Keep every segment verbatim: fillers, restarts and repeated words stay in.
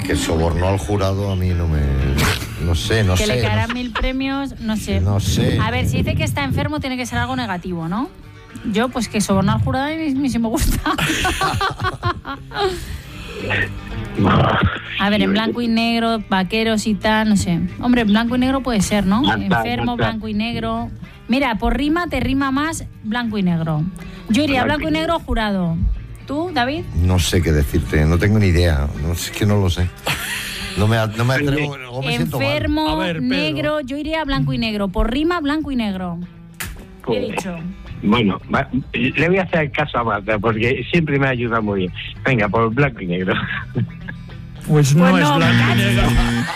que sobornó al jurado a mí no me... No sé, no que sé. Que le caerán no mil premios, no sé. No sé. A ver, si dice que está enfermo, tiene que ser algo negativo, ¿no? Yo, pues que sobornó al jurado a mí sí me gusta. A ver, en blanco y negro, vaqueros y tal, no sé. Hombre, en blanco y negro puede ser, ¿no? Enfermo, blanco y negro. Mira, por rima te rima más blanco y negro. Yo iría blanco y negro jurado. ¿Tú, David? No sé qué decirte, no tengo ni idea. No, es que no lo sé. No me, no me atrevo. No me Enfermo, ver, negro, yo iría blanco y negro. Por rima, blanco y negro. ¿Qué he dicho? Bueno, va, le voy a hacer caso a Marta porque siempre me ayuda muy bien. Venga, por blanco y negro. Pues no Pues es no, blanco y negro.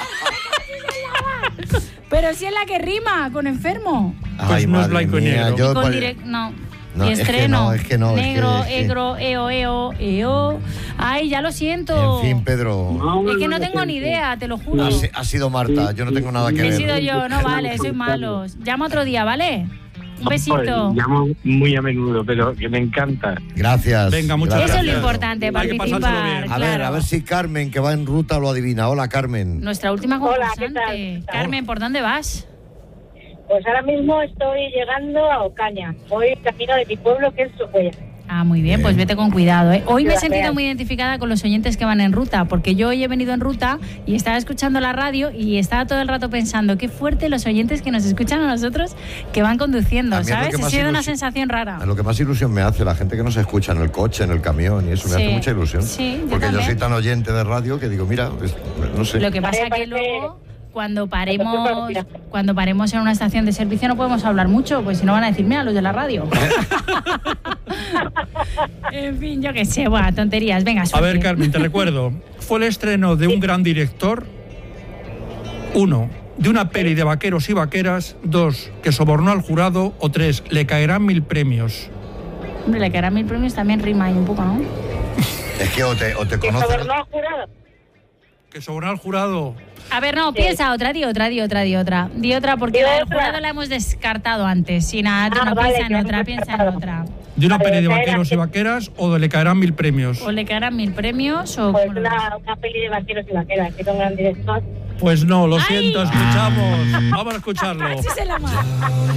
Pero si es la que rima con enfermo. Pues no es blanco y negro. Yo, Y con pues, direct, no. no, y es que estreno. no, es que no, es Negro, que- es que- egro, eo, eo, eo. Ay, ya lo siento. En fin, Pedro. Es que no tengo ni idea, te lo juro. Ha, si- ha sido Marta, yo no tengo nada que He ver. sido yo, no vale, soy malos. Llama otro día, ¿vale? Un besito. Llamo muy a menudo, pero que me encanta. Gracias. Venga, muchas gracias. Eso es lo gracias. importante, Hay que pasárselo participar. bien. A ver, claro. a ver si Carmen, que va en ruta, lo adivina. Hola, Carmen. Nuestra última Hola, concursante. ¿qué tal? Carmen, ¿por dónde vas? Pues ahora mismo estoy llegando a Ocaña. Voy camino de mi pueblo, que es Socuella. Ah, muy bien, Bien. pues vete con cuidado, ¿eh? Hoy me he Gracias. sentido muy identificada con los oyentes que van en ruta, porque yo hoy he venido en ruta y estaba escuchando la radio y estaba todo el rato pensando, qué fuerte los oyentes que nos escuchan a nosotros que van conduciendo, A mí es lo ¿sabes? que Ha más sido una ilusi- sensación rara. Lo que más ilusión me hace, la gente que nos escucha en el coche, en el camión, y eso me Sí. hace mucha ilusión. Sí, yo Porque yo también. soy tan oyente de radio que digo, mira, pues, no sé. Lo que pasa Me que parece- luego, cuando paremos, cuando paremos en una estación de servicio no podemos hablar mucho, pues si no van a decir, mira, los de la radio. En fin, yo qué sé, bueno, tonterías. Venga, A suerte. ver, Carmen, te recuerdo. Fue el estreno de un gran director. Uno, de una peli de vaqueros y vaqueras. Dos, que sobornó al jurado. O tres, le caerán mil premios. Hombre, le caerán mil premios también rima ahí un poco, ¿no? Es que o te, o te ¿Que conocen. sobornó al jurado? Que sobornó al jurado. A ver, no, Sí. piensa otra, di otra, di otra, di otra. Di otra, porque Di la del otra. jurado la hemos descartado antes. Si nada, tú Ah, no vale, piensa en ya otra, hemos piensa en descartado. otra. De una A ver, peli de esa era vaqueros y que- vaqueras. O de le caerán mil premios. O le caerán mil premios o... Pues ¿cómo lo una, una peli de vaqueros y vaqueras, que es un gran director. Pues no, lo ¡Ay! siento, escuchamos. Vamos a escucharlo. ves? Sí se la manda.